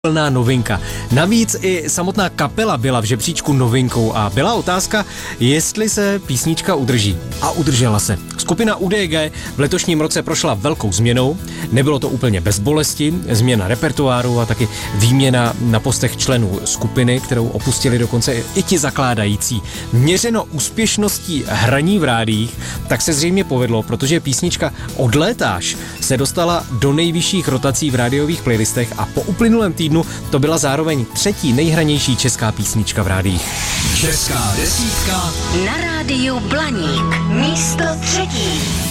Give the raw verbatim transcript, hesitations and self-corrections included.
plná novinka. Navíc i samotná kapela byla v žebříčku novinkou a byla otázka, jestli se písnička udrží. A udržela se. Skupina U D G v letošním roce prošla velkou změnou. Nebylo to úplně bez bolesti, změna repertoáru a taky výměna na postech členů skupiny, kterou opustili dokonce i ti zakládající. Měřeno úspěšností hraní v rádiích, tak se zřejmě povedlo, protože písnička Odlétáš se dostala do nejvyšších rotací v rádiových playlistech a po uplynulém týdnu to byla zároveň třetí nejhranější česká písnička v rádiích. Česká desítka na rádiu Blaník. Místo třetí.